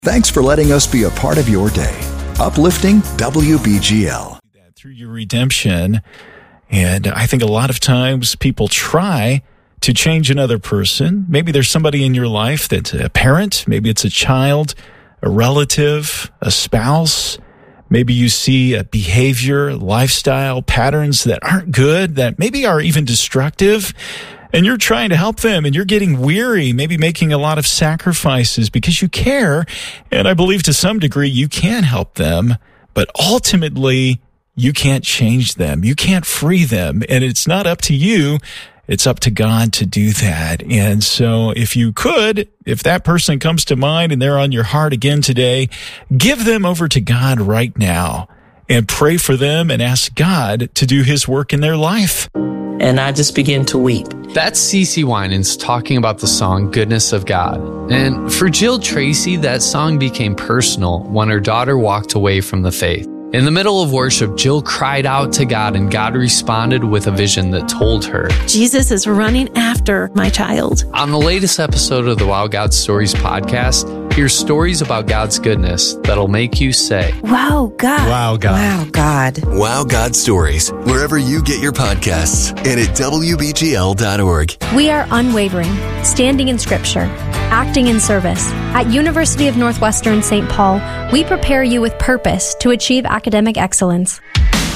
Thanks for letting us be a part of your day. Uplifting WBGL. Through your redemption. And I think a lot of times people try to change another person. Maybe there's somebody in your life that's a parent. Maybe it's a child, a relative, a spouse. Maybe you see a behavior, lifestyle patterns that aren't good, that maybe are even destructive. And you're trying to help them, and you're getting weary, maybe making a lot of sacrifices because you care. And I believe to some degree you can help them, but ultimately you can't change them. You can't free them. And it's not up to you. It's up to God to do that. And so if you could, if that person comes to mind and they're on your heart again today, give them over to God right now and pray for them and ask God to do his work in their life. And I just begin to weep. That's CeCe Winans talking about the song Goodness of God. And for Jill Tracy, that song became personal when her daughter walked away from the faith. In the middle of worship, Jill cried out to God, and God responded with a vision that told her, Jesus is running after my child. On the latest episode of the Wow God Stories podcast, hear stories about God's goodness that'll make you say, Wow, God. Wow, God. Wow, God. Wow God Stories, wherever you get your podcasts and at WBGL.org. We are unwavering, standing in Scripture, acting in service. At University of Northwestern St. Paul, we prepare you with purpose to achieve academic excellence.